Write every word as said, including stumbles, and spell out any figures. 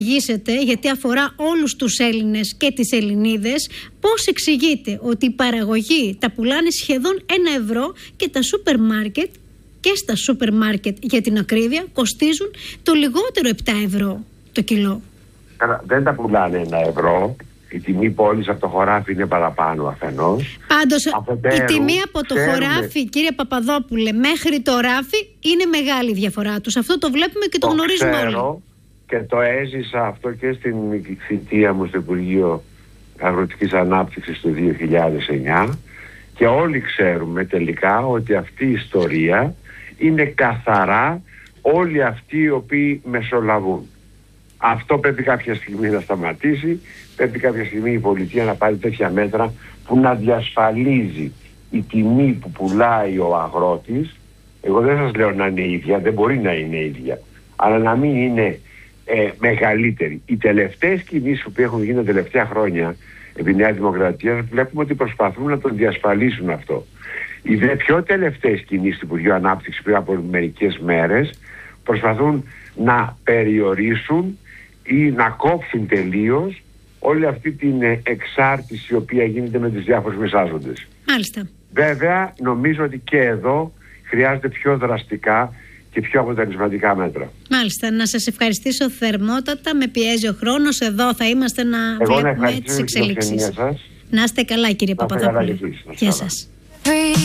Γιατί αφορά όλους τους Έλληνες και τις Ελληνίδες, πώς εξηγείται ότι οι παραγωγοί τα πουλάνε σχεδόν ένα ευρώ και τα σούπερ μάρκετ, και στα σούπερ μάρκετ για την ακρίβεια, κοστίζουν το λιγότερο επτά ευρώ το κιλό. Δεν τα πουλάνε ένα ευρώ. Η τιμή πόλης από το χωράφι είναι παραπάνω αφενός. Πάντως Αφετέρου, η τιμή από το ξέρουμε... χωράφι, κύριε Παπαδόπουλε, μέχρι το ράφι είναι μεγάλη διαφορά τους. Αυτό το βλέπουμε και το, το γνωρίζουμε ξέρω. όλοι. Και το έζησα αυτό και στην θητεία μου στο Υπουργείο Αγροτικής Ανάπτυξης του δύο χιλιάδες εννιά, και όλοι ξέρουμε τελικά ότι αυτή η ιστορία είναι καθαρά όλοι αυτοί οι οποίοι μεσολαβούν. Αυτό πρέπει κάποια στιγμή να σταματήσει, πρέπει κάποια στιγμή η πολιτεία να πάρει τέτοια μέτρα που να διασφαλίζει η τιμή που πουλάει ο αγρότης. Εγώ δεν σας λέω να είναι ίδια, δεν μπορεί να είναι ίδια, αλλά να μην είναι Ε, μεγαλύτερη. Οι τελευταίες κινήσεις που έχουν γίνει τα τελευταία χρόνια επί Νέα Δημοκρατία, βλέπουμε ότι προσπαθούν να τον διασφαλίσουν αυτό. Οι δε πιο τελευταίες κινήσεις του Υπουργείου Ανάπτυξης πριν από μερικές μέρες προσπαθούν να περιορίσουν ή να κόψουν τελείως όλη αυτή την εξάρτηση η οποία γίνεται με τους διάφορους μεσάζοντες. Μάλιστα. Βέβαια νομίζω ότι και εδώ χρειάζεται πιο δραστικά και πιο αποτελεσματικά μέτρα. Μάλιστα. Να σας ευχαριστήσω θερμότατα. Με πιέζει ο χρόνος. Εδώ θα είμαστε να Εγώ βλέπουμε να τις εξελίξεις. Σας. Να είστε καλά, κύριε Παπαδόπουλε. Γεια σας.